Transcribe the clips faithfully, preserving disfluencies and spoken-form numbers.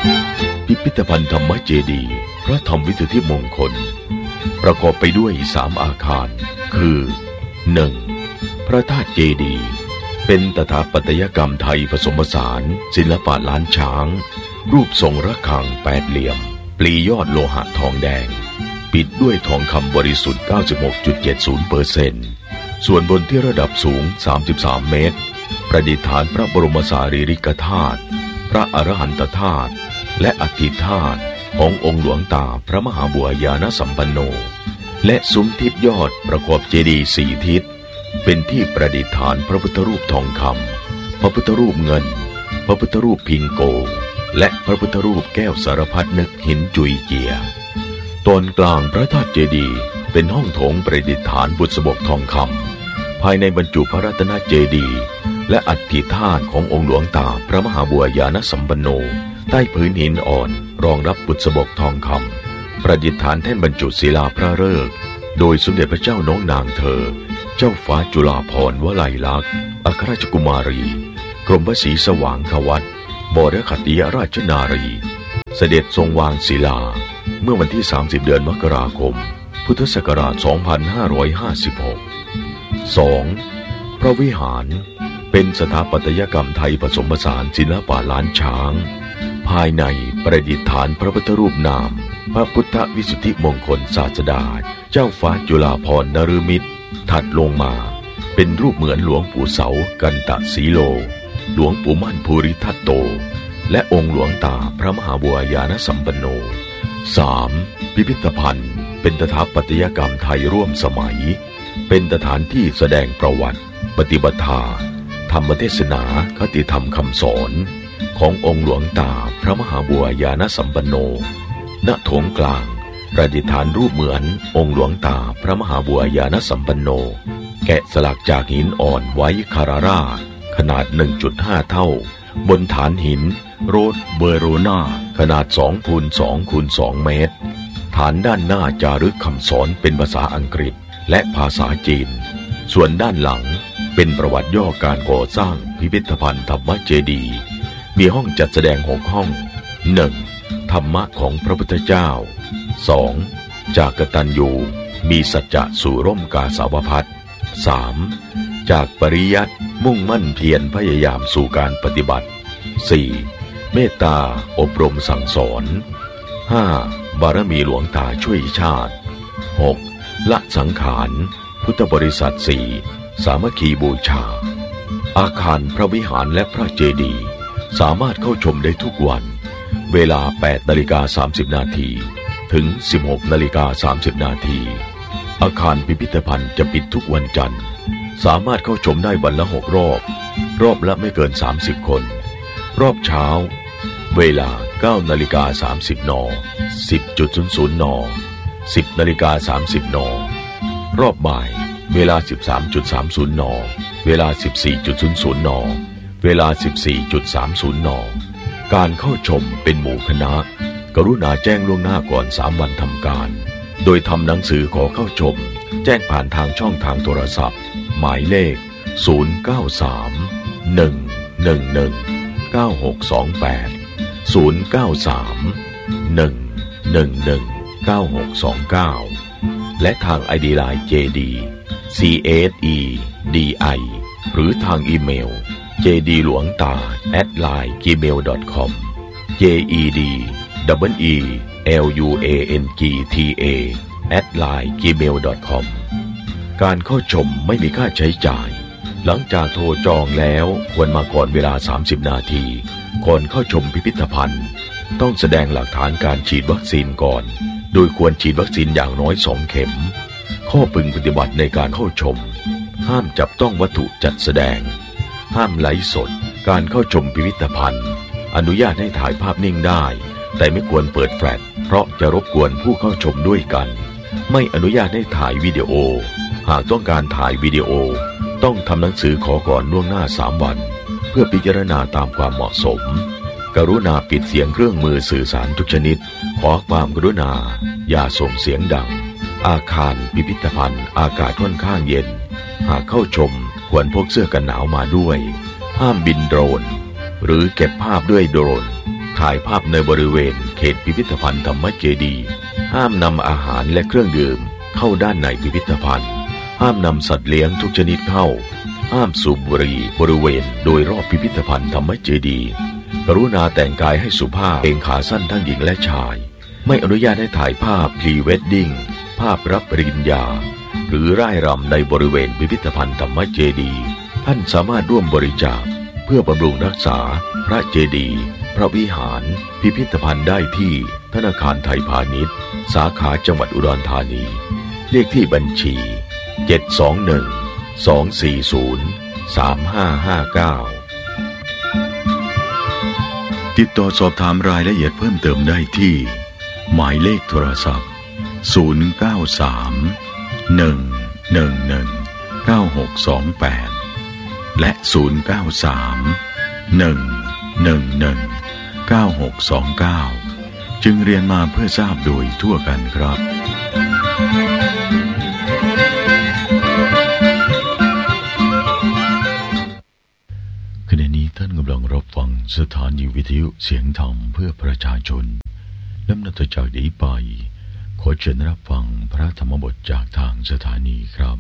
พิพิธภัณฑ์ธรรมเจดีย์พระธรรมวิสุทธิมงคลประกอบไปด้วยสามอาคารคือ หนึ่ง. พระธาตุเจดีย์เป็นสถาปัตยกรรมไทยผสมผสานศิลปะล้านช้างรูปทรงระฆังแปดเหลี่ยมปลียอดโลหะทองแดงปิดด้วยทองคำบริสุทธิ์ เก้าสิบหกจุดเจ็ดศูนย์เปอร์เซ็นต์ ส่วนบนที่ระดับสูงสามสิบสามเมตรประดิษฐานพระบรมสารีริกธาตุพระอรหันตธาตุและอธิธาตุขององค์หลวงตาพระมหาบัวยานสัมปันโนและซุ้มทิศยอดประกอบเจดีย์สี่ทิศเป็นที่ประดิษฐานพระพุทธรูปทองคำพระพุทธรูปเงินพระพุทธรูปพิงโกและพระพุทธรูปแก้วสารพัดนึกหินจุยเจียตอนกลางพระธาตุเจดีย์เป็นห้องโถงประดิษฐานบุษบกทองคำภายในบรรจุพระรัตนเจดีย์และอัฐิธาตุขององค์หลวงตาพระมหาบัวยานสัมปันโนใต้พื้นหินอ่อนรองรับบุษบกทองคำประดิษฐานแท่นบรรจุศิลาพระฤกษ์โดยสมเด็จพระเจ้าน้องนางเธอเจ้าฟ้าจุฬาภรณ์วลัยลักษณ์อัครราชกุมารีกรมพระศรีสว่างควัตรบรคติยราชนารีเสด็จทรงวางศิลาเมื่อวันที่สามสิบเดือนมกราคมพุทธศักราชสองพันห้าร้อยห้าสิบหก สอง. พระวิหารเป็นสถาปัตยกรรมไทยผสมผสานศิลปะล้านช้างภายในประดิษฐานพระพุทธรูปนามพระพุทธวิสุทธิมงคลศาสดาเจ้าฟ้าจุฬาภรณ์นฤมิตรถัดลงมาเป็นรูปเหมือนหลวงปู่เสากันตะสีโลหลวงปู่มั่นภูริทัตโตและองค์หลวงตาพระมหาบัวยานสัมปันโน สาม. พิพิธภัณฑ์เป็นสถาปัตยกรรมไทยร่วมสมัยเป็นสถานที่แสดงประวัติปฏิบัติธรรมธรรมเทศนาคติธรรมคำสอนขององค์หลวงตาพระมหาบัวยานสัมปันโนณโถงกลางประดิษฐานรูปเหมือนองค์หลวงตาพระมหาบัวยานสัมปันโนแกะสลักจากหินอ่อนไว้คาราราขนาด หนึ่งจุดห้า เท่าบนฐานหินโรดเบโรนาขนาด สองคูณสองคูณสอง เมตรฐานด้านหน้าจารึกคำสอนเป็นภาษาอังกฤษและภาษาจีนส่วนด้านหลังเป็นประวัติย่อการก่อสร้างพิพิธภัณฑ์ธรรมเจดีย์มีห้องจัดแสดงหกห้อง หนึ่ง. ธรรมะของพระพุทธเจ้า สอง. จากกตัญญูมีสัจจะสู่ร่มกาสาวพัส สาม. จากปริยัติมุ่งมั่นเพียรพยายามสู่การปฏิบัติ สี่. เมตตาอบรมสั่งสอน ห้า. บารมีหลวงตาช่วยชาติ หก. ละสังขารพุทธบริษัทสี่สามัคคีบูชาอาคารพระวิหารและพระเจดีย์สามารถเข้าชมได้ทุกวันเวลา แปดนาฬิกาสามสิบ นาทีถึง สิบหกนาฬิกาสามสิบ นาทีอาคารพิพิธภัณฑ์จะปิดทุกวันจันทร์สามารถเข้าชมได้วันละหกรอบรอบละไม่เกินสามสิบคนรอบเช้าเวลา เก้านาฬิกาสามสิบ น สิบนาฬิกา น สิบนาฬิกาสามสิบ นรอบบ่ายเวลา สิบสามนาฬิกาสามสิบ นเวลา สิบสี่นาฬิกา นเวลา สิบสี่นาฬิกาสามสิบ นการเข้าชมเป็นหมู่คณะกรุณาแจ้งล่วงหน้าก่อนสามวันทำการโดยทำหนังสือขอเข้าชมแจ้งผ่านทางช่องทางโทรศัพท์หมายเลขศูนย์ เก้า สาม หนึ่ง หนึ่ง หนึ่ง เก้า หก สอง แปด ศูนย์ เก้า สาม หนึ่ง หนึ่ง หนึ่ง เก้า หก สอง เก้าและทาง ไอ ดี ไลน์ เจ ดี ซี เอส อี ดี ไอ หรือทางอีเมล เจ ดี หลวงตา แอท ไลน์ จีเมล ดอท คอม เจ อี ดี ดับเบิล อี แอล ยู เอ เอ็น จี ที เอ แอท ไลน์ จีเมล ดอท คอม การเข้าชมไม่มีค่าใช้จ่ายหลังจากโทรจองแล้วควรมาก่อนเวลาสามสิบนาทีก่อนเข้าชมพิพิธภัณฑ์ต้องแสดงหลักฐานการฉีดวัคซีนก่อนโดยควรฉีดวัคซีนอย่างน้อยสองเข็มข้อพึงปฏิบัติในการเข้าชมห้ามจับต้องวัตถุจัดแสดงห้ามไลฟ์สดการเข้าชมพิพิธภัณฑ์อนุญาตให้ถ่ายภาพนิ่งได้แต่ไม่ควรเปิดแฟลชเพราะจะรบกวนผู้เข้าชมด้วยกันไม่อนุญาตให้ถ่ายวิดีโอหากต้องการถ่ายวิดีโอต้องทำหนังสือขอก่อนล่วงหน้าสามวันเพื่อพิจารณาตามความเหมาะสมกรุณาปิดเสียงเครื่องมือสื่อสารทุกชนิดขอความกรุณาอย่าส่งเสียงดังอาคารพิพิธภัณฑ์อากาศค่อนข้างเย็นหากเข้าชมควรพกเสื้อกันหนาวมาด้วยห้ามบินโดรนหรือเก็บภาพด้วยโดรนถ่ายภาพในบริเวณเขตพิพิธภัณฑ์ธรรมเจดีย์ห้ามนำอาหารและเครื่องดื่มเข้าด้านในพิพิธภัณฑ์ห้ามนำสัตว์เลี้ยงทุกชนิดเข้าห้ามสูบบุหรี่บริเวณโดยรอบพิพิธภัณฑ์ธรรมเจดีย์กรุณาแต่งกายให้สุภาพเกงขาสั้นทั้งหญิงและชายไม่อนุญาตให้ถ่ายภาพพรีเวดดิ้งภาพรับปริญญาหรือร่ายรำในบริเวณพิพิธภัณฑ์ธรรมเจดีย์ท่านสามารถร่วมบริจาคเพื่อบำรุงรักษาพระเจดีย์พระวิหารพิพิธภัณฑ์ได้ที่ธนาคารไทยพาณิชย์สาขาจังหวัดอุดรธานีเลขที่บัญชีเจ็ด สอง หนึ่ง สอง สี่ ศูนย์ สาม ห้า ห้า เก้าติดต่อสอบถามรายละเอียดเพิ่มเติมได้ที่หมายเลขโทรศัพท์ศูนย์ เก้า สาม หนึ่ง หนึ่ง หนึ่ง เก้า หก สอง แปดและศูนย์ เก้า สาม หนึ่ง หนึ่ง หนึ่ง เก้า หก สอง เก้าจึงเรียนมาเพื่อทราบโดยทั่วกันครับขณะนี้ท่านกำลังรับฟังสถานีวิทยุเสียงธรรมเพื่อประชาชนลำดับต่อจากนี้ไปขอเชิญรับฟังพระธรรมบทจากทางสถานีครับ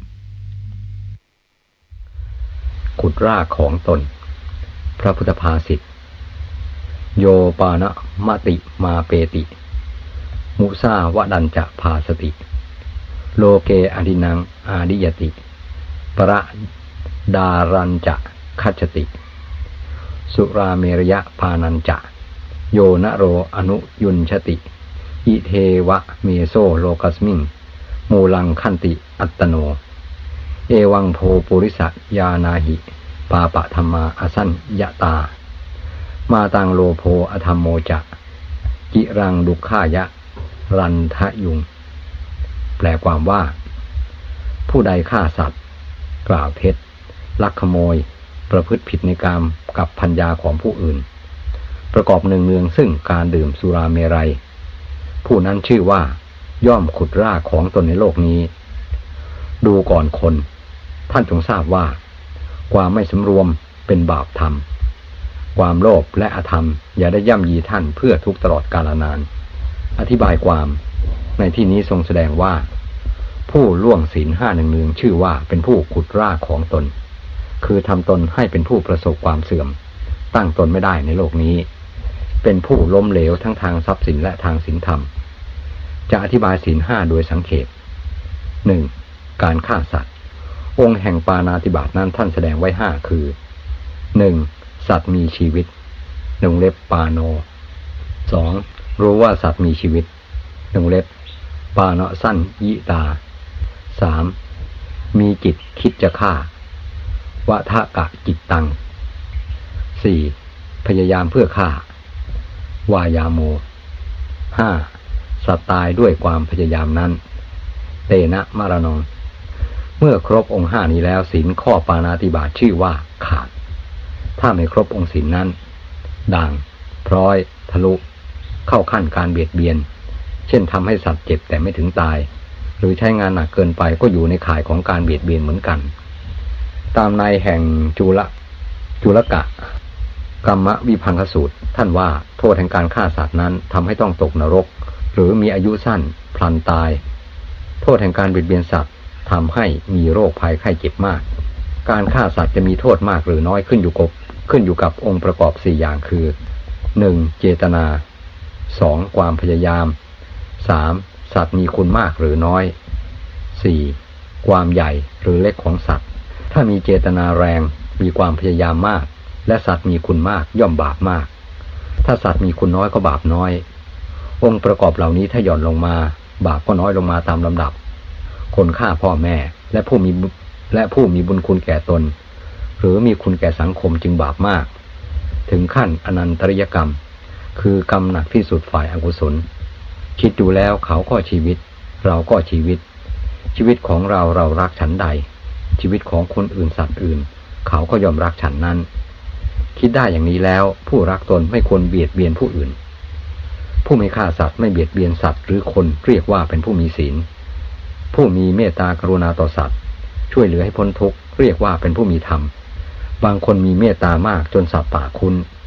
ขุดรากของตนพระพุทธภาษิตโยปานะมติมาเปติมุสาวดัญจะภาสติโลเกอดินังอาดิยติประดารัญจะคัจฉติสุราเมรยะพานัญจะโยนโรอนุยุญชติอิเทวะเมโซโลกัสมิงมูลังคันติอัตตโนเอวังโพปุริสยานาหิปาปะธรรมาอสัญญตามาตังโลโภอธรรมโมจะกิรังดุขายะรันทะยุงแปลความว่าผู้ใดฆ่าสัตว์กล่าวเท็จลักขโมยประพฤติผิดในกามกับภรรยาของผู้อื่นประกอบเนืองเนืองซึ่งการดื่มสุราเมรัยผู้นั้นชื่อว่าย่อมขุดรากของตนในโลกนี้ดูก่อนคนท่านจงทราบว่าความไม่สำรวมเป็นบาปธรรมความโลภและอธรรมอย่าได้ย่ำยีท่านเพื่อทุกตลอดกาลนานอธิบายความในที่นี้ทรงแสดงว่าผู้ล่วงศีลห้าเนืองๆชื่อว่าเป็นผู้ขุดรากของตนคือทำตนให้เป็นผู้ประสบความเสื่อมตั้งตนไม่ได้ในโลกนี้เป็นผู้ล้มเหลวทั้งทางทรัพย์สินและทางศีลธรรมจะอธิบายศีลห้าโดยสังเขป หนึ่ง. การฆ่าสัตว์องค์แห่งปาณาติบาตนั้นท่านแสดงไว้ห้าคือ หนึ่ง. สัตว์มีชีวิตวงเล็บปาโน สอง. รู้ว่าสัตว์มีชีวิตวงเล็บปานะสั้นยิตา สาม. มีจิตคิดจะฆ่าวะทะกะจิตตัง สี่. พยายามเพื่อฆ่าวายาโม ห้า. สัตว์ตายด้วยความพยายามนั้นเตนะมรณงเมื่อครบองค์ห้านี้แล้วศีลข้อปาณาติบาตชื่อว่าขาดถ้าไม่ครบองค์ศีลนั้นด่างพร้อยทะลุเข้าขั้นการเบียดเบียนเช่นทำให้สัตว์เจ็บแต่ไม่ถึงตายหรือใช้งานหนักเกินไปก็อยู่ในข่ายของการเบียดเบียนเหมือนกันตามในแห่งจุลจุลกะกรรมวิพังคสูตรท่านว่าโทษแห่งการฆ่าสัตว์นั้นทำให้ต้องตกนรกหรือมีอายุสั้นพลันตายโทษแห่งการเบียดเบียนสัตว์ทำให้มีโรคภัยไข้เจ็บมากการฆ่าสัตว์จะมีโทษมากหรือน้อยขึ้นอยู่กับขึ้นอยู่กับองค์ประกอบสี่อย่างคือ หนึ่ง. เจตนา สอง. ความพยายาม สาม. สัตว์มีคุณมากหรือน้อย สี่. ความใหญ่หรือเล็กของสัตว์ถ้ามีเจตนาแรงมีความพยายามมากและสัตว์มีคุณมากย่อมบาปมากถ้าสัตว์มีคุณน้อยก็บาปน้อยองค์ประกอบเหล่านี้ถ้าหย่อนลงมาบาปก็น้อยลงมาตามลำดับคนฆ่าพ่อแม่และผู้มีและผู้มีบุญคุณแก่ตนหรือมีคุณแก่สังคมจึงบาปมากถึงขั้นอนันตริยกรรมคือกรรมหนักที่สุดฝ่ายอกุศลคิดดูแล้วเขาก็ชีวิตเราก็ชีวิตชีวิตของเราเรารักฉันใดชีวิตของคนอื่นสัตว์อื่นเขาก็ยอมรักฉันนั้นคิดได้อย่างนี้แล้วผู้รักตนไม่ควรเบียดเบียนผู้อื่นผู้ไม่ฆ่าสัตว์ไม่เบียดเบียนสัตว์หรือคนเรียกว่าเป็นผู้มีศีลผู้มีเมตตากรุณาต่อสัตว์ช่วยเหลือให้พ้นทุกข์เรียกว่าเป็นผู้มีธรรมบางคนมีเมตตามากจนสัตว์ป่าคุ้น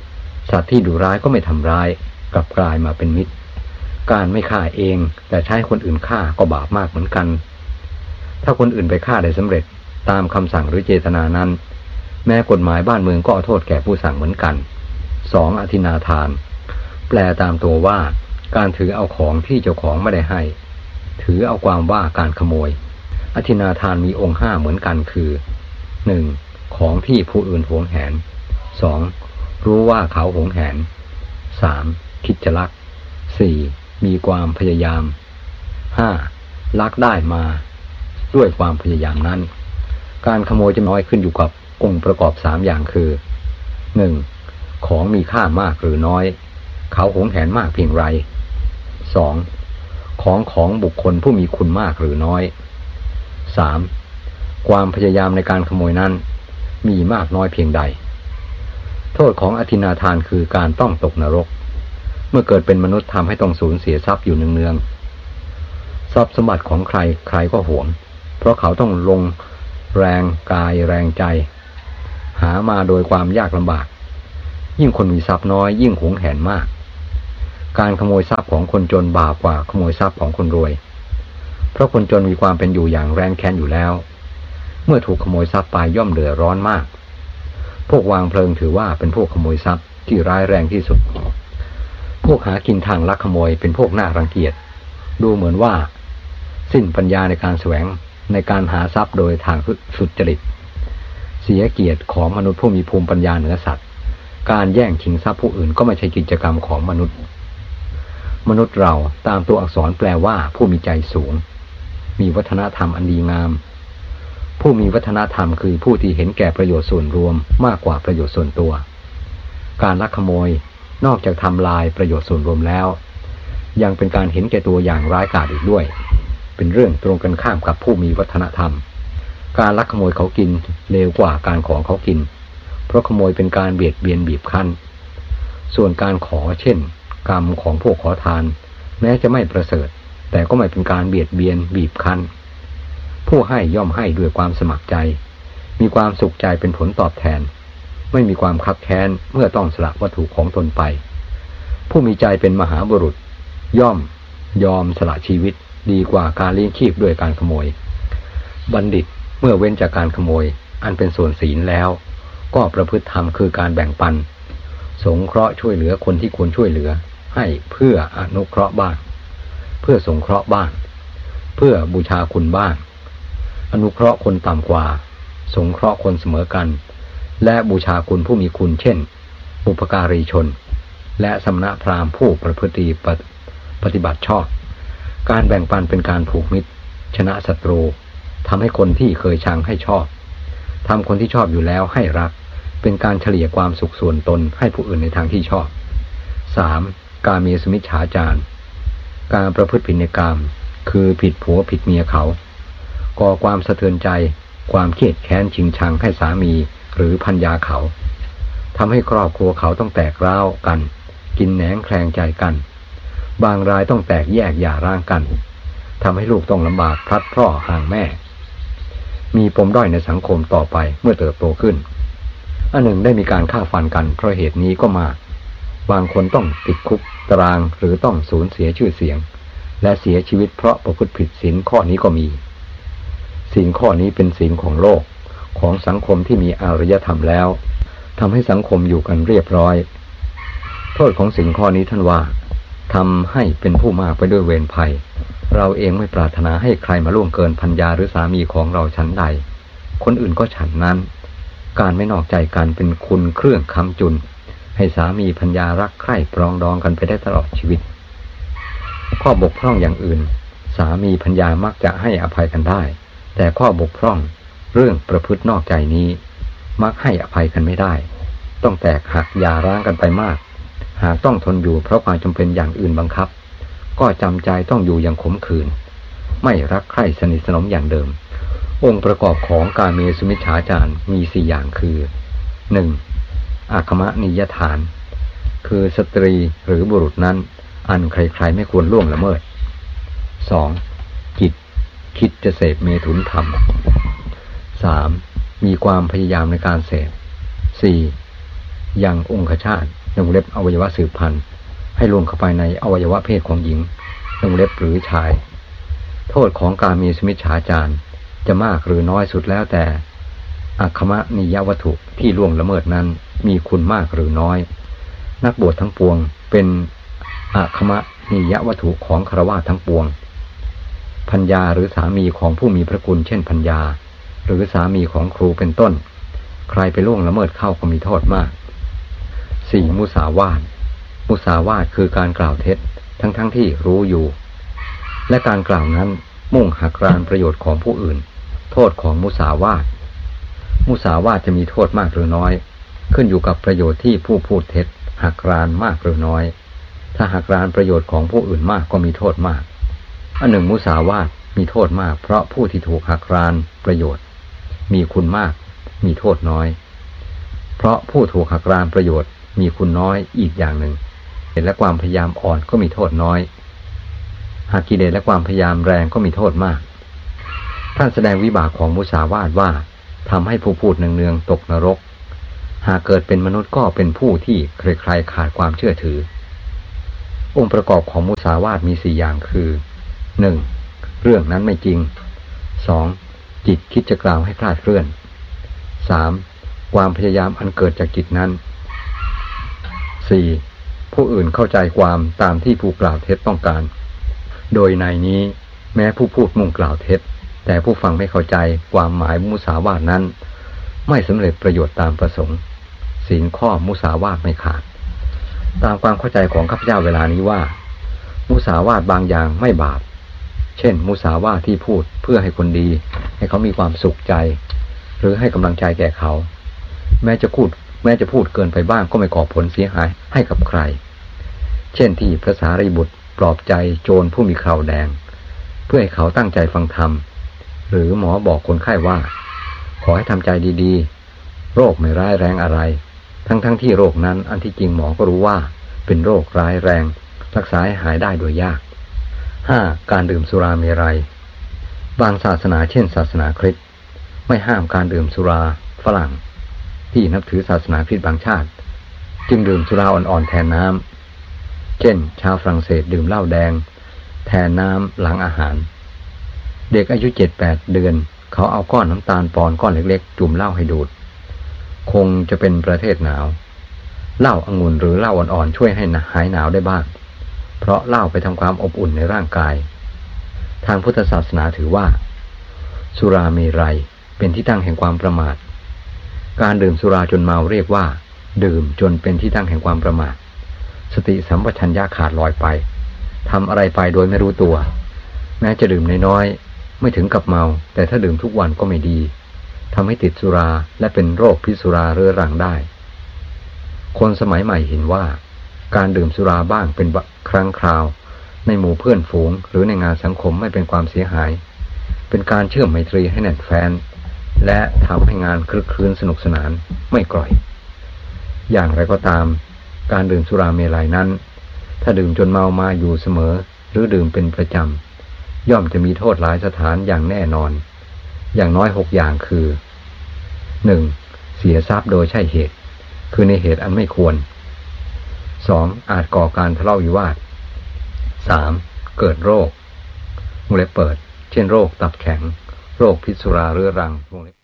สัตว์ที่ดุร้ายก็ไม่ทำร้ายกลับกลายมาเป็นมิตรการไม่ฆ่าเองแต่ใช้คนอื่นฆ่าก็บาปมากเหมือนกันถ้าคนอื่นไปฆ่าได้สำเร็จตามคำสั่งหรือเจตนานั้นแม้กฎหมายบ้านเมืองก็เอาโทษแก่ผู้สั่งเหมือนกันสองอธินาทานแปลตามตัวว่าการถือเอาของที่เจ้าของไม่ได้ให้ถือเอาความว่าการขโมยอธินาทานมีองค์ห้าเหมือนกันคือหนึ่งของที่ผู้อื่นหวงแหนสองรู้ว่าเขาหวงแหนสามคิดจะลักสี่มีความพยายามห้าลักได้มาด้วยความพยายามนั้นการขโมยจะน้อยขึ้นอยู่กับองค์ประกอบสามอย่างคือหนึ่งของมีค่ามากหรือน้อยเขาหวงแหนมากเพียงไรสองของของบุคคลผู้มีคุณมากหรือน้อยสามความพยายามในการขโมยนั้นมีมากน้อยเพียงใดโทษของอธินาทานคือการต้องตกนรกเมื่อเกิดเป็นมนุษย์ทำให้ต้องสูญเสียทรัพย์อยู่เนืองๆทรัพย์สมบัติของใครใครก็หวงเพราะเขาต้องลงแรงกายแรงใจหามาโดยความยากลำบากยิ่งคนมีทรัพย์น้อยยิ่งหวงแหนมากการขโมยทรัพย์ของคนจนบาปกว่าขโมยทรัพย์ของคนรวยเพราะคนจนมีความเป็นอยู่อย่างแร้นแค้นอยู่แล้วเมื่อถูกขโมยทรัพย์ไปย่อมเดือดร้อนมากพวกวางเพลิงถือว่าเป็นพวกขโมยทรัพย์ที่ร้ายแรงที่สุดพวกหากินทางลักขโมยเป็นพวกน่ารังเกียจดูเหมือนว่าสิ้นปัญญาในการแสวงในการหาทรัพย์โดยทางสุจริตเสียเกียรติของมนุษย์ผู้มีภูมิปัญญาเหนือสัตว์การแย่งชิงทรัพย์ผู้อื่นก็ไม่ใช่กิจกรรมของมนุษย์มนุษย์เราตามตัวอักษรแปลว่าผู้มีใจสูงมีวัฒนธรรมอันดีงามผู้มีวัฒนธรรมคือผู้ที่เห็นแก่ประโยชน์ส่วนรวมมากกว่าประโยชน์ส่วนตัวการลักขโมยนอกจากทำลายประโยชน์ส่วนรวมแล้วยังเป็นการเห็นแก่ตัวอย่างร้ายกาจอีกด้วยเป็นเรื่องตรงกันข้ามกับผู้มีวัฒนธรรมการลักขโมยเขากินเลวกว่าการขอเขากินเพราะขโมยเป็นการเบียดเบียนบีบคั้นส่วนการขอเช่นกรรมของพวกขอทานแม้จะไม่ประเสริฐแต่ก็ไม่เป็นการเบียดเบียนบีบคั้นผู้ให้ย่อมให้ด้วยความสมัครใจมีความสุขใจเป็นผลตอบแทนไม่มีความคับแค้นเมื่อต้องสละวัตถุของตนไปผู้มีใจเป็นมหาบุรุษย่อมยอมสละชีวิตดีกว่าการเลี้ยงชีพด้วยการขโมยบัณฑิตเมื่อเว้นจากการขโมยอันเป็นส่วนศีลแล้วก็ประพฤติธรรมคือการแบ่งปันสงเคราะห์ช่วยเหลือคนที่ควรช่วยเหลือให้เพื่ออนุเคราะห์บ้างเพื่อสงเคราะห์บ้างเพื่อบูชาคุณบ้างอนุเคราะห์คนต่ำกว่าสงเคราะห์คนเสมอกันและบูชาคุณผู้มีคุณเช่นบุพการีชนและสมณพราหมณ์ผู้ประพฤติปฏิบัติชอบการแบ่งปันเป็นการผูกมิตรชนะศัตรูทำให้คนที่เคยชังให้ชอบทำคนที่ชอบอยู่แล้วให้รักเป็นการเฉลี่ยความสุขส่วนตนให้ผู้อื่นในทางที่ชอบสามกาเมสุมิจฉาจารการประพฤติผิดในกามคือผิดผัวผิดเมียเขาก่อความสะเทือนใจความเครียดแค้นชิงชังให้สามีหรือภรรยาเขาทำให้ครอบครัวเขาต้องแตกร้าวกันกินแหนงแคลงใจกันบางรายต้องแตกแยกหย่าร้างกันทำให้ลูกต้องลำบากพลัดพรากห่างแม่มีปมด้อยในสังคมต่อไปเมื่อเติบโตขึ้นอันหนึ่งได้มีการฆ่าฟันกันเพราะเหตุนี้ก็มาบางคนต้องติดคุกตารางหรือต้องสูญเสียชื่อเสียงและเสียชีวิตเพราะประพฤติผิดศีลข้อนี้ก็มีศีลข้อนี้เป็นศีลของโลกของสังคมที่มีอารยธรรมแล้วทำให้สังคมอยู่กันเรียบร้อยโทษของศีลข้อนี้ท่านว่าทำให้เป็นผู้มากไปด้วยเวรภัยเราเองไม่ปรารถนาให้ใครมาล่วงเกินภรรยาหรือสามีของเราฉันใดคนอื่นก็ฉันนั้นการไม่นอกใจกันเป็นคุณเครื่องค้ำจุนให้สามีภรรยารักใคร่ปรองดองกันไปได้ตลอดชีวิตข้อบกพร่องอย่างอื่นสามีภรรยามักจะให้อภัยกันได้แต่ข้อบกพร่องเรื่องประพฤตินอกใจนี้มักให้อภัยกันไม่ได้ต้องแตกหักหย่าร้างกันไปมากหากต้องทนอยู่เพราะความจำเป็นอย่างอื่นบังคับก็จำใจต้องอยู่อย่างขมขื่นไม่รักใคร่สนิทสนมอย่างเดิมองค์ประกอบของกาเมสุมิจฉาจารมีสี่อย่างคือหนึ่งอาคมนิยฐานคือสตรีหรือบุรุษนั้นอันใครๆไม่ควรล่วงละเมิดสองจิตคิดจะเสพเมถุนธรรมสามมีความพยายามในการเสพสี่ยังองคชาตในวงเล็บอวัยวะสืบพันธุ์ให้ล่วงเข้าไปในอวัยวะเพศของหญิงในวงเล็บหรือชายโทษของกาเมสุมิจฉาจารจะมากหรือน้อยสุดแล้วแต่อัคคมนิยวัตถุที่ล่วงละเมิดนั้นมีคุณมากหรือน้อยนักบวชทั้งปวงเป็นอัคคมนิยวัตถุของฆราวาสทั้งปวงภรรยาหรือสามีของผู้มีพระคุณเช่นภรรยาหรือสามีของครูเป็นต้นใครไปล่วงละเมิดเข้าก็มีโทษมากสี่มุสาวาทมุสาวาทคือการกล่าวเท็จทั้งๆ ท, ที่รู้อยู่และการกล่าวนั้นมุ่งหักรานประโยชน์ของผู้อื่นโทษของมุสาวาทมุสาวาทจะมีโทษมากหรือน้อยขึ้นอยู่กับประโยชน์ที่ผู้พูดเท็จหักรานมากหรือน้อยถ้าหักรานประโยชน์ของผู้อื่นมากก็มีโทษมากอันหนึ่งมุสาวาทมีโทษมากเพราะผู้ที่ถูกหักรานประโยชน์มีคุณมากมีโทษน้อยเพราะผู้ถูกหักรานประโยชน์มีคุณน้อยอีกอย่างหนึ่งและความพยายามอ่อนก็มีโทษน้อยหากกิเลสและความพยายามแรงก็มีโทษมากท่านแสดงวิบากของมุสาวาทว่าทำให้ผู้พูดเนืองๆตกนรกหากเกิดเป็นมนุษย์ก็เป็นผู้ที่ใครๆขาดความเชื่อถือองค์ประกอบของมุสาวาทมีสี่อย่างคือหนึ่งเรื่องนั้นไม่จริงสองจิตคิดจะกล่าวให้คลาดเคลื่อนสามความพยายามอันเกิดจากจิตนั้นสี่ผู้อื่นเข้าใจความตามที่ผู้กล่าวเท็จต้องการโดยในนี้แม้ผู้พูดมุ่งกล่าวเท็จแต่ผู้ฟังไม่เข้าใจความหมายมุสาวาทนั้นไม่สำเร็จประโยชน์ตามประสงค์ศีลข้อมุสาวาทไม่ขาดตามความเข้าใจของข้าพเจ้าเวลานี้ว่ามุสาวาทบางอย่างไม่บาปเช่นมุสาวาทที่พูดเพื่อให้คนดีให้เขามีความสุขใจหรือให้กำลังใจแก่เขาแม้จะพูดแม้จะพูดเกินไปบ้างก็ไม่ก่อผลเสียหายให้กับใครเช่นที่พระสารีบุตรปลอบใจโจรผู้มีคราวแดงเพื่อให้เขาตั้งใจฟังธรรมหรือหมอบอกคนไข้ว่าขอให้ทำใจดีๆโรคไม่ร้ายแรงอะไรทั้งๆ ท, ที่โรคนั้นอันที่จริงหมอก็รู้ว่าเป็นโรคร้ายแรงรักษาให้หายได้โดยยากห้าการดื่มสุราเมรัยบางศาสนาเช่นศาสนาคริสต์ไม่ห้ามการดื่มสุราฝรั่งที่นับถือศาสนาคริสต์บางชาติจึงดื่มสุราอ่อนๆแทนน้ำเช่นชาวฝรั่งเศสดื่มเหล้าแดงแทนน้ำหลังอาหารเด็กอายุ เจ็ดแปด เดือนเขาเอาก้อนน้ำตาลปอนก้อนเล็กๆจุ่มเหล้าให้ดูดคงจะเป็นประเทศหนาวเหล้าองุ่นหรือเหล้าอ่อนๆช่วยให้หายหนาวได้บ้างเพราะเหล้าไปทำความอบอุ่นในร่างกายทางพุทธศาสนาถือว่าสุราเมรัยเป็นที่ตั้งแห่งความประมาทการดื่มสุราจนเมาเรียกว่าดื่มจนเป็นที่ตั้งแห่งความประมาทสติสัมปชัญญะขาดลอยไปทำอะไรไปโดยไม่รู้ตัวแม้จะดื่มน้อยๆไม่ถึงกับเมาแต่ถ้าดื่มทุกวันก็ไม่ดีทำให้ติดสุราและเป็นโรคพิษสุราเรื้อรังได้คนสมัยใหม่เห็นว่าการดื่มสุราบ้างเป็นครั้งคราวในหมู่เพื่อนฝูงหรือในงานสังคมไม่เป็นความเสียหายเป็นการเชื่อมไมตรีให้แน่นแฟ้นและทำให้งานคลึกคลื้นสนุกสนานไม่กร่อยอย่างไรก็ตามการดื่มสุราเมลัยนั้นถ้าดื่มจนเมามาอยู่เสมอหรือดื่มเป็นประจำย่อมจะมีโทษหลายสถานอย่างแน่นอนอย่างน้อยหกอย่างคือหนึ่งเสียทรัพย์โดยใช่เหตุคือในเหตุอันไม่ควรสองอาจก่อการทะเลาะวิวาทสามเกิดโรควงเล็บเปิดเช่นโรคตับแข็งโรคพิษสุราเรื้อรังวงเล็บ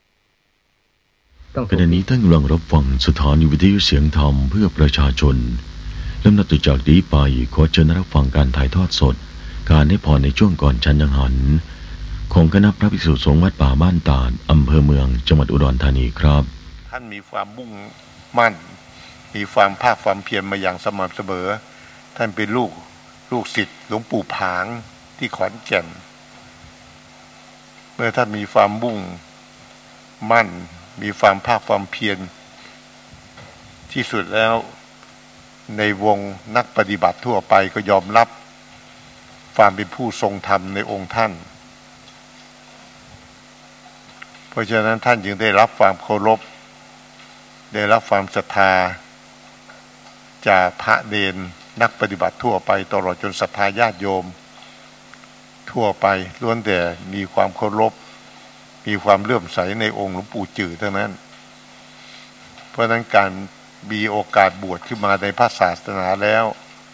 ขณะนี้ท่านกำลังรับฟังสถานีวิทยุเสียงธรรมเพื่อประชาชนลำดับต่อจากนี้ไปขอเชิญรับฟังการถ่ายทอดสดการให้พรในช่วงก่อนฉันยังหันของคณะพระภิกษุสงฆ์วัดป่าบ้านตาดอำเภอเมืองจังหวัดอุดรธานีครับท่านมีความมุ่งมั่นมีความภาคความเพียรมาอย่างสม่ำเสมอท่านเป็นลูกลูกศิษย์หลวงปู่ผางที่ขอนแก่นเมื่อท่านมีความมุ่งมั่นมีความภาคความเพียรที่สุดแล้วในวงนักปฏิบัติทั่วไปก็ยอมรับความเป็นผู้ทรงธรรมในองค์ท่านเพราะฉะนั้นท่านจึงได้รับความเคารพได้รับความศรัทธาจากพระเนรนักปฏิบัติทั่วไปตลอดจนศรัทธาญาติโยมทั่วไปล้วนแต่มีความเคารพมีความเลื่อมใสในองค์หลวงปู่จือเท่านั้นเพราะนั้นการมีโอกาสบวชขึ้นมาในพระศาสนาแล้ว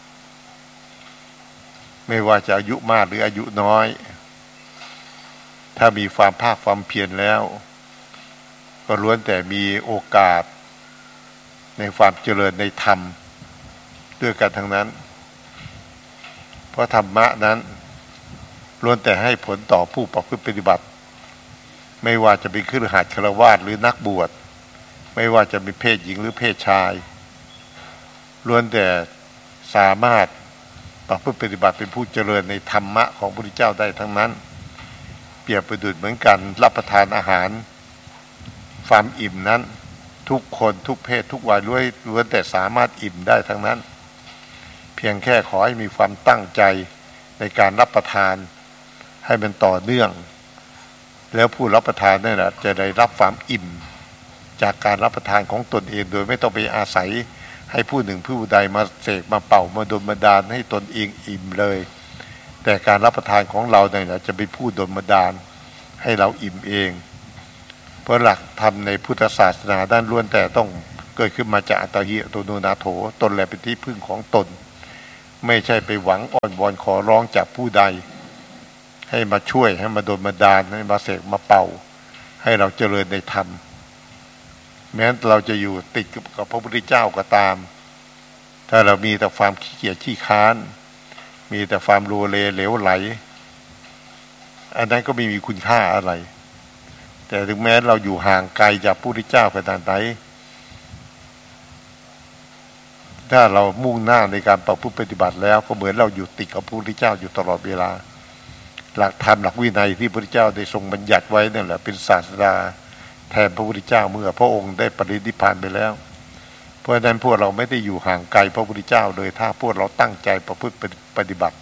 ไม่ว่าจะอายุมากหรืออายุน้อยถ้ามีความภาคความเพียรแล้วก็ล้วนแต่มีโอกาสในความเจริญในธรรมด้วยกันทั้งนั้นเพราะธรรมะนั้นล้วนแต่ให้ผลต่อผู้ประพฤติปฏิบัติไม่ว่าจะเป็นคฤหัสถ์ฆราวาสหรือนักบวชไม่ว่าจะเป็นเพศหญิงหรือเพศชายล้วนแต่สามารถประพฤติปฏิบัติเป็นผู้เจริญในธรรมะของพระพุทธเจ้าได้ทั้งนั้นเปรียบประดุจเหมือนกันรับประทานอาหารความอิ่มนั้นทุกคนทุกเพศทุกวัยล้วนล้วนแต่สามารถอิ่มได้ทั้งนั้นเพียงแค่ขอให้มีความตั้งใจในการรับประทานให้มันต่อเนื่องแล้วผู้รับประทานนั่นแหละจะได้รับความอิ่มจากการรับประทานของตนเองโดยไม่ต้องไปอาศัยให้ผู้หนึ่งผู้ใดมาเสกมาเป่ามาดลบันดาลให้ตนเองอิ่มเลยแต่การรับประทานของเราเนี่ยจะเป็นผู้ดลบันดาลให้เราอิ่มเองเพราะหลักธรรมในพุทธศาสนาด้านล้วนแต่ต้องเกิดขึ้นมาจากอัตถิอัตโนนาโถตนแลเป็นที่พึ่งของตนไม่ใช่ไปหวังอ้อนวอนขอร้องจากผู้ใดให้มาช่วยให้มาดลบันดาลให้มาเสกมาเป่าให้เราเจริญในธรรมแม้เราจะอยู่ติดกับพระพุทธเจ้าก็ตามถ้าเรามีแต่ความขี้เกียจขี้ค้านมีแต่ความโลเลเหลวไหลอันนั้นก็ไม่มีคุณค่าอะไรแต่ถึงแม้เราอยู่ห่างไกลจากพระพุทธเจ้าขนาดไหนถ้าเรามุ่งหน้าในการประพฤติปฏิบัติแล้วก็เหมือนเราอยู่ติดกับพระพุทธเจ้าอยู่ตลอดเวลาหลักธรรมหลักวินัยที่พระพุทธเจ้าได้ทรงบัญญัติไว้นั่นแหละเป็นศาสดาแทนพระพุทธเจ้าเมื่อพระองค์ได้ปรินิพพานไปแล้วเพราะฉะนั้นพวกเราไม่ได้อยู่ห่างไกลพระพุทธเจ้าเลยถ้าพวกเราตั้งใจประพฤติปฏิบัติ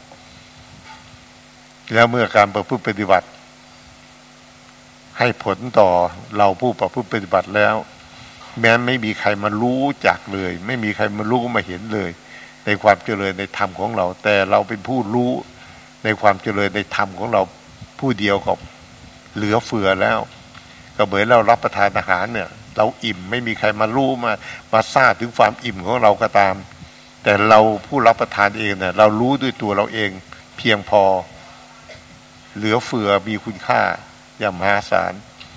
แล้วเมื่อการประพฤติปฏิบัติให้ผลต่อเราผู้ประพฤติปฏิบัติแล้วแม้ไม่มีใครมารู้จักเลยไม่มีใครมารู้มาเห็นเลยในความเจริญในธรรมของเราแต่เราเป็นผู้รู้ในความเจริญในธรรมของเราผู้เดียวก็เหลือเฟือแล้วก็เหมือนเรารับประทานอาหารเนี่ยเราอิ่มไม่มีใครมารู้มามาทราบถึงความอิ่มของเราก็ตามแต่เราผู้รับประทานเองเนี่ยเรารู้ด้วยตัวเราเองเพียงพอเหลือเฟือมีคุณค่าอย่างมหาศาล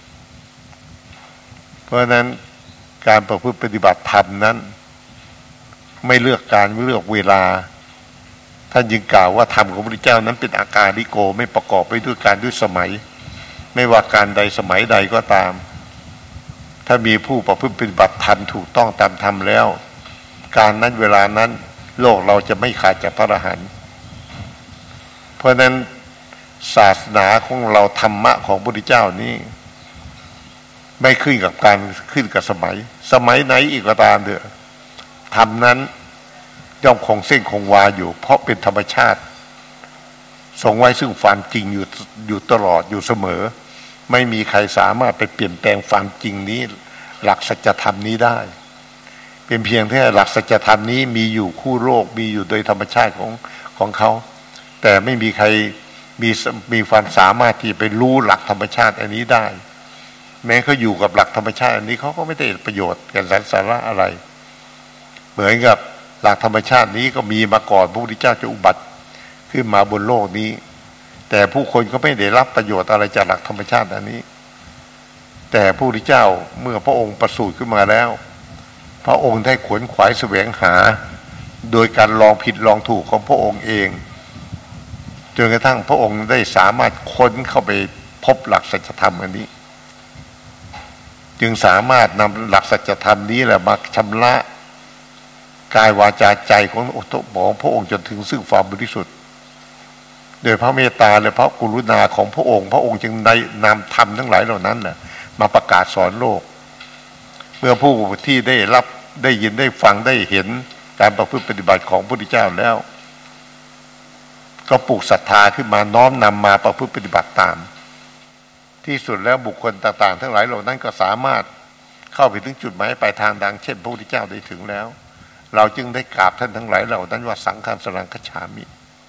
เพราะฉะนั้นการประพฤติปฏิบัติธรรมนั้นไม่เลือกการไม่เลือกเวลาท่านจึงกล่าวว่าธรรมของพระพุทธเจ้านั้นเป็นอาการลิโกไม่ประกอบไปด้วยการด้วยสมัยไม่ว่าการใดสมัยใดก็ตามถ้ามีผู้ประพฤติปฏิบัติธรรมถูกต้องตามธรรมแล้วการนั้นเวลานั้นโลกเราจะไม่ขาดจากพระอรหันต์เพราะนั้นศาสนาของเราธรรมะของพระพุทธเจ้านี้ไม่ขึ้นกับการขึ้นกับสมัยสมัยไหนอีกก็ตามเถอะธรรมนั้นย่อมคงเส้นคงวาอยู่เพราะเป็นธรรมชาติทรงไว้ซึ่งความจริงอยู่อยู่ตลอดอยู่เสมอไม่มีใครสามารถไปเปลี่ยนแปลงความจริงนี้หลักสัจธรรมนี้ได้เป็นเพียงแค่หลักสัจธรรมนี้มีอยู่คู่โลกมีอยู่โดยธรรมชาติของของเขาแต่ไม่มีใครมีมีความสามารถที่ไปรู้หลักธรรมชาติอันนี้ได้แม้เขาอยู่กับหลักธรรมชาติอันนี้เขาก็ไม่ได้ประโยชน์แก่สาระอะไรเหมือนกับหลักธรรมชาตินี้ก็มีมาก่อนพระพุทธเจ้าจะอุบัติขึ้นมาบนโลกนี้แต่ผู้คนก็ไม่ได้รับประโยชน์อะไรจากหลักธรรมชาติอันนี้แต่พระพุทธเจ้าเมื่อพระองค์ประสูติขึ้นมาแล้วพระองค์ได้ขวนขวายแสวงหาโดยการลองผิดลองถูกของพระองค์เองจนกระทั่งพระองค์ได้สามารถค้นเข้าไปพบหลักสัจธรรมอันนี้จึงสามารถนำหลักสัจธรรมนี้แหละมาชำระกายวาจาใจของของพระองค์จนถึงซึ่งความบริสุทธิ์โดยพระเมตตาและพระกรุณาของพระองค์พระองค์จึงได้นำธรรมทั้งหลายเหล่านั้นน่ะมาประกาศสอนโลกเมื่อผู้ที่ได้รับได้ยินได้ฟังได้เห็นการประพฤติปฏิบัติของพระพุทธเจ้าแล้วก็ปลูกศรัทธาขึ้นมาน้อมนำมาประพฤติปฏิบัติตามที่สุดแล้วบุคคลต่างๆทั้งหลายเหล่านั้นก็สามารถเข้าไปถึงจุดหมายปลายทางดังเช่นพระพุทธเจ้าได้ถึงแล้วเราจึงได้กราบท่านทั้งหลายเหล่านั้นว่าสังฆังสรณังคัจฉามิ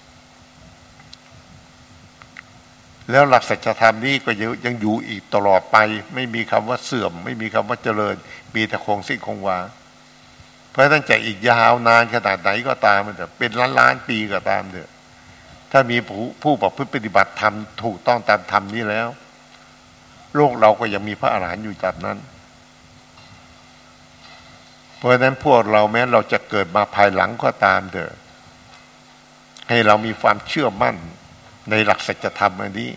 แล้วหลักสัจธรรมนี้ก็ยังอยู่อีกตลอดไปไม่มีคำว่าเสื่อมไม่มีคำว่าเจริญมีแต่คงสิ้นคงวาเพราะฉะนั้นจะอีกยาวนานขนาดไหนก็ตามมันจะเป็นล้านล้านปีก็ตามเถอะถ้ามีผู้ผู้ประพฤติปฏิบัติธรรมถูกต้องตามธรรมนี้แล้วโลกเราก็ยังมีพระอรหันต์อยู่แบบนั้นเพราะฉะนั้นพวกเราแม้เราจะเกิดมาภายหลังก็ตามเถอะให้เรามีความเชื่อมั่นในหลักสัจธรรมอันนี้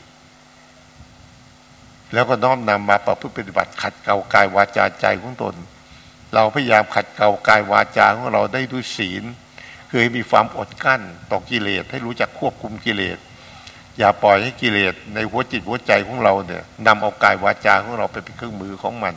แล้วก็น้อมนำมาประพฤติปฏิบัติขัดเกลากายวาจาใจของตนเราพยายามขัดเกลากายวาจาของเราได้ด้วยศีลคือให้มีความอดกั้นต่อกิเลสให้รู้จักควบคุมกิเลสอย่าปล่อยให้กิเลสในหัวจิตหัวใจของเราเนี่ยนำเอากายวาจาของเราไปเป็นเครื่องมือของมัน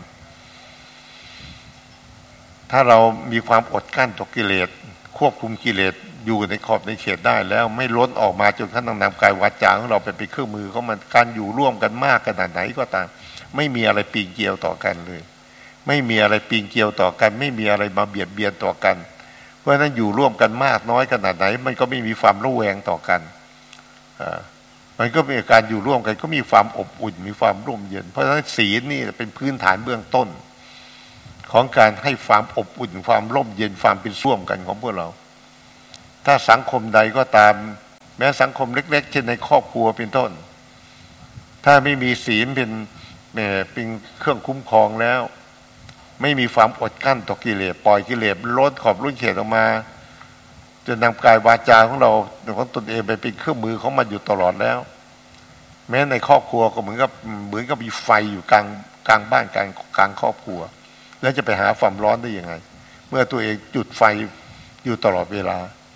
ถ้าเรามีความอดกั้นต่อกิเลสควบคุมกิเลสอยู่ในขอบในเขตได้แล้วไม่ล้นออกมาจนขั้นต้องนำกายวาจาของเราไปเป็นเครื่องมือของมันการอยู่ร่วมกันมากขนาดไหนก็ตามไม่มีอะไรปีนเกี่ยวต่อกันเลยไม่มีอะไรปีนเกี่ยวต่อกันไม่มีอะไรมาเบียดเบียนต่อกันเพราะฉะนั้นอยู่ร่วมกันมากน้อยขนาดไหนมันก็ไม่มีความระแวงต่อกันอ่ามันก็มีการอยู่ร่วมกันก็มีความอบอุ่นมีความร่มเย็นเพราะฉะนั้นศีลนี่เป็นพื้นฐานเบื้องต้นของการให้ความอบอุ่นความร่มเย็นความเป็นร่วมกันของพวกเราถ้าสังคมใดก็ตามแม้สังคมเล็กๆเช่นในครอบครัวเป็นต้นถ้าไม่มีศีลเป็นเป็นเครื่องคุ้มครองแล้วไม่มีความอดกั้นต่อกิเลสปล่อยกิเลสล้นขอบล้นเขตออกมาจนนำกายวาจาของเราของตนเองไปเป็นเครื่องมือของมันอยู่ตลอดแล้วแม้ในครอบครัวก็เหมือนกับเหมือนกับมีไฟอยู่กลางกลางบ้านกลางกลางครอบครัวแล้วจะไปหาความร้อนได้ยังไงเมื่อตัวเองจุดไฟอยู่ตลอดเวลา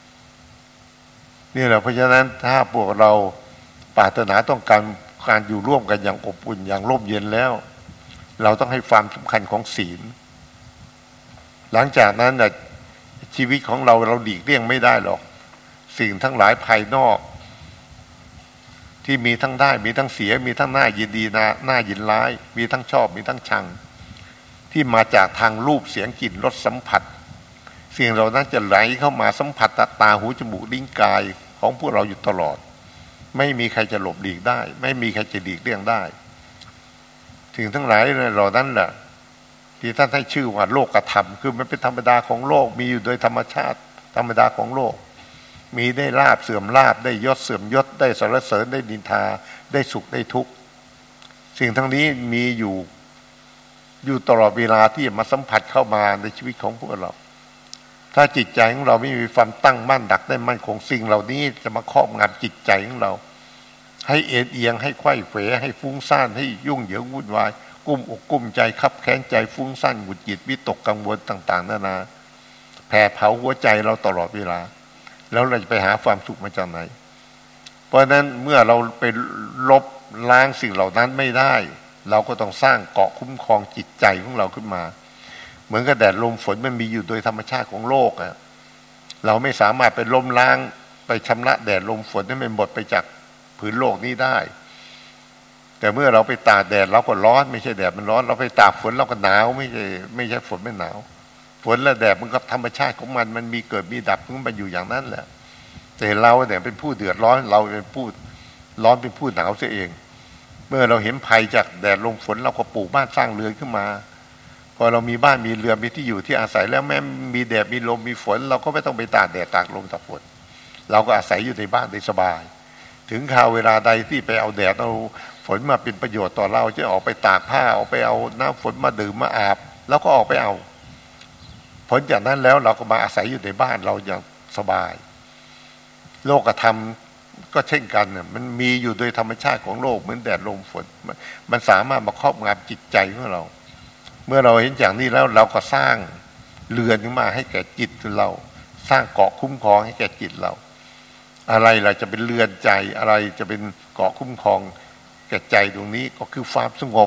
นี่แหละเพราะฉะนั้นถ้าพวกเราปรารถนาต้องการการอยู่ร่วมกันอย่างอบอุ่นอย่างร่มเย็นแล้วเราต้องให้ความสำคัญของศีลหลังจากนั้นน่ะชีวิตของเราเราหลีกเลี่ยงไม่ได้หรอกสิ่งทั้งหลายภายนอกที่มีทั้งได้มีทั้งเสียมีทั้งหน้ายินดีนะหน้ายินร้ายมีทั้งชอบมีทั้งชังที่มาจากทางรูปเสียงกลิ่นรสสัมผัสสิ่งเหล่านั้นจะไหลเข้ามาสัมผัสตาหูจมูกลิ้นกายของพวกเราอยู่ตลอดไม่มีใครจะหลบหลีกได้ไม่มีใครจะหลีกเลี่ยงได้สิ่งทั้งหลายเหล่านั้นแหละที่ท่านให้ชื่อว่าโลกธรรมคือมันเป็นธรรมดาของโลกมีอยู่โดยธรรมชาติธรรมดาของโลกมีได้ลาภเสื่อมลาภได้ยศเสื่อมยศได้สรรเสริญได้นินทาได้สุขได้ทุกข์สิ่งทั้งนี้มีอยู่อยู่ตลอดเวลาที่มาสัมผัสเข้ามาในชีวิตของพวกเราถ้าจิตใจของเราไม่มีความตั้งมั่นดักได้มั่นคงสิ่งเหล่านี้จะมาครอบงำจิตใจของเราให้เอ็นเอียงให้ไขว้เขวให้ฟุ้งซ่านให้ยุ่งเหยิงวุ่นวายกุ้มอกกุ้มใจคับแค้นใจฟุ้งซ่านหงุดหงิดวิตกกังวลต่างๆนานาแผ่เผาหัวใจเราตลอดเวลาแล้วเราจะไปหาความสุขมาจากไหนเพราะฉะนั้นเมื่อเราไปลบล้างสิ่งเหล่านั้นไม่ได้เราก็ต้องสร้างเกาะคุ้มครองจิตใจของเราขึ้นมาเหมือนกับแดดลมฝนมันมีอยู่โดยธรรมชาติของโลกอะเราไม่สามารถไปล้มล้างไปชำระแดดลมฝนให้มันหมดไปจากผืนโลกนี้ได้แต่เมื่อเราไปตากแดดเราก็ร้อนไม่ใช่แดดมันร้อนเราไปตากฝนเราก็หนาวไม่ใช่ไม่ใช่ฝนไม่หนาวฝนและแดดมันก็ธรรมชาติของมันมันมีเกิดมีดับของมันอยู่อย่างนั้นแหละแต่เราเนี่ยเป็นผู้เดือดร้อนเราเป็นผู้ร้อนเป็นผู้หนาวเสียเองเมื่อเราเห็นภัยจากแดดลมฝนเราก็ปลูกบ้านสร้างเรือนขึ้นมาพอเรามีบ้านมีเรือนมีที่อยู่ที่อาศัยแล้วแม้มีแดดมีลมมีฝนเราก็ไม่ต้องไปตากแดดตากลมตากฝนเราก็อาศัยอยู่ในบ้านได้สบายถึงคราวเวลาใดที่ไปเอาแดดเอาฝนมาเป็นประโยชน์ต่อเราจะออกไปตากผ้าออกไปเอาน้ำฝนมาดื่มมาอาบแล้วก็ออกไปเอาผลจากนั้นแล้วเราก็มาอาศัยอยู่ในบ้านเราอย่างสบายโลกธรรมก็เช่นกันเนี่ยมันมีอยู่โดยธรรมชาติของโลกเหมือนแดดลมฝนมันสามารถมาครอบงำจิตใจของเราเมื่อเราเห็นอย่างนี้แล้วเราก็สร้างเรือนขึ้นมาให้แก่จิตเราสร้างเกาะคุ้มครองให้แก่จิตเราอะไรเราจะเป็นเรือนใจอะไรจะเป็นเกาะคุ้มครองแก่ใจตรงนี้ก็คือความสงบ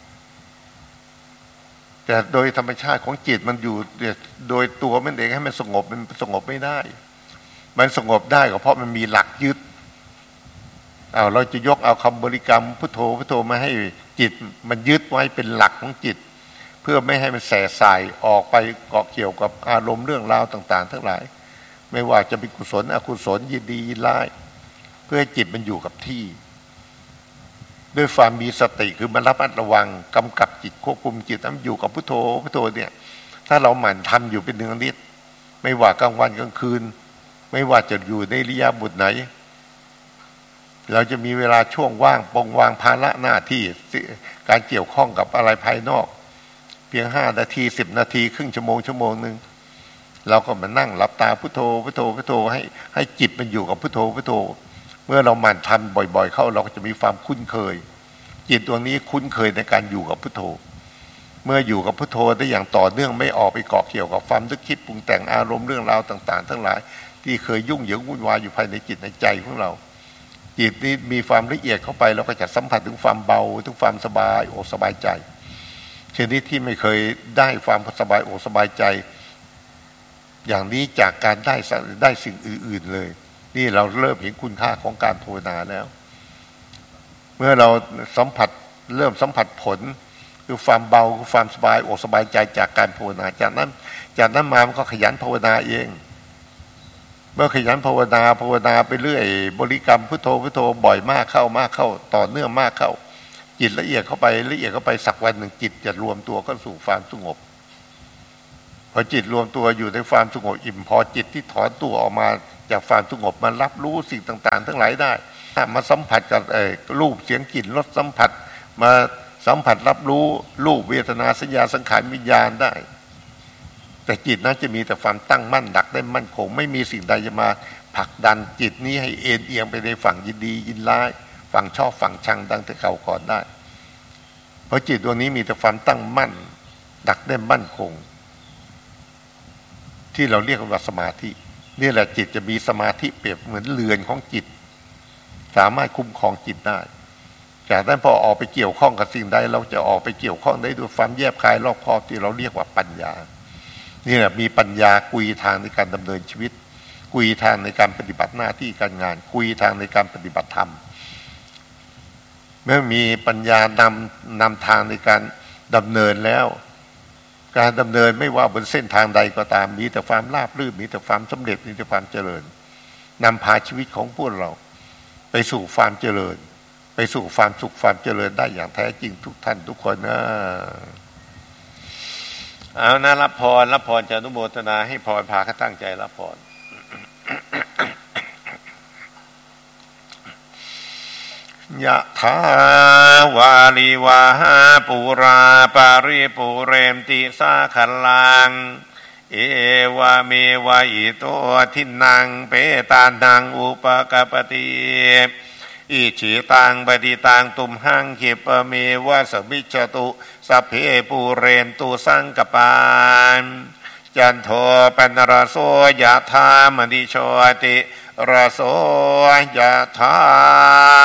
แต่โดยธรรมชาติของจิตมันอยู่โดยตัวมันเองให้มันสงบมันสงบไม่ได้มันสงบได้ก็เพราะมันมีหลักยึดเอาเราจะยกเอาคำบริกรรมพุทโธพุทโธมาให้จิตมันยึดไว้เป็นหลักของจิตเพื่อไม่ให้มันแส่สายออกไปเกาะเกี่ยวกับอารมณ์เรื่องราวต่างๆทั้งหลายไม่ว่าจะเป็นกุศลอกุศลยินดียินร้ายเพื่อให้จิตมันอยู่กับที่ด้วยความมีสติคือมันระมัดระวังกำกับจิตควบคุมจิตนั้นอยู่กับพุทโธพุทโธเนี่ยทถ้าเราหมั่นทำอยู่เป็นเนืองนิดไม่ว่ากลางวันกลางคืนไม่ว่าจะอยู่ในอิริยาบถไหนเราจะมีเวลาช่วงว่างปรงวางภาระหน้าที่การเกี่ยวข้องกับอะไรภายนอกเพียงห้านาทีสิบนาทีครึ่งชั่วโมงชั่วโมงนึงเราก็มานั่งหลับตาพุทโธพุทโธพุทโธให้ให้จิตมันอยู่กับพุทโธพุทโธเมื่อเราหมั่นทำบ่อยๆเข้าเราก็จะมีความคุ้นเคยจิตตัวนี้คุ้นเคยในการอยู่กับพุทโธเมื่ออยู่กับพุทโธได้อย่างต่อเนื่องไม่ออกไปเกาะเกี่ยวกับความนึกคิดปรุงแต่งอารมณ์เรื่องราวต่างๆทั้งหลายที่เคยยุ่งเหยิงวุ่นวายอยู่ภายในจิตในใจของเราจิตนี้มีความละเอียดเข้าไปเราก็จะสัมผัสถึงความเบาถึงความสบายอกสบายใจชนิดที่ไม่เคยได้ความสบายอกสบายใจอย่างนี้จากการได้ได้สิ่งอื่นๆเลยนี่เราเริ่มเห็นคุณค่าของการภาวนาแล้วเมื่อเราสัมผัสเริ่มสัมผัสผลคือความเบาคือความสบายอกสบายใจจากการภาวนาจากนั้นจากนั้นมามันก็ขยันภาวนาเองเมื่อขยันภาวนาภาวนาไปเรื่อยบริกรรมพุทโธพุทโธบ่อยมากเข้ามากเข้าต่อเนื่องมากเข้าจิตละเอียดเข้าไปละเอียดเข้าไปสักวันหนึ่งจิตจะรวมตัวเข้าสู่ความสงบพอจิตรวมตัวอยู่ในความสงบอิ่มพอจิตที่ถอนตัวออกมาจากความสงบมันรับรู้สิ่งต่างๆทั้งหลายได้มาสัมผัสกับเอ่อรูปเสียงกลิ่นรสสัมผัสมาสัมผัสรับรู้รูปเวทนาสัญญาสังขารวิญญาณได้แต่จิตนั้นจะมีแต่ความตั้งมั่นดักได้มั่นคงไม่มีสิ่งใดจะมาผลักดันจิตนี้ให้เอ็นเอียงไปในฝั่งยินดียินร้ายฝั่งชอบฝั่งชังดังแต่เก่าก่อนได้เพราะจิตดวงนี้มีแต่ความตั้งมั่นดักได้มั่นคงที่เราเรียกว่าสมาธินี่แหละจิตจะมีสมาธิเปรียบเหมือนเรือนของจิตสามารถคุ้มครองจิตได้จากนั้นพอออกไปเกี่ยวข้องกับสิ่งใดเราจะออกไปเกี่ยวข้องได้ด้วยความแยบคายรอบคอบที่เราเรียกว่าปัญญานี่แหละมีปัญญากุยทางในการดำเนินชีวิตกุยทางในการปฏิบัติหน้าที่การงานกุยทางในการปฏิบัติธรรมเมื่อมีปัญญานำนำทางในการดำเนินแล้วการดำเนินไม่ว่าบนเส้นทางใดก็ตามมีแต่ความราบรื่นมีแต่ความสำเร็จมีแต่ความเจริญนำพาชีวิตของพวกเราไปสู่ความเจริญไปสู่ความสุขความเจริญได้อย่างแท้จริงทุกท่านทุกคนนะเอานะรับพรรับพรจะอนุโมทนาให้พรพาเขาตั้งใจรับพรยะถาวาลิวาหาปุราปาริปุเรมติสาคัลลังเอวะเมวะอิโตทินังเปตานังอุปกปติอิจิตังปฏิตังตุมหังขิปเมวะสมิจจตุสัพเพปูเรนตุสังกปานจันโทปนรโสยะธามณิโชติรโสยะธา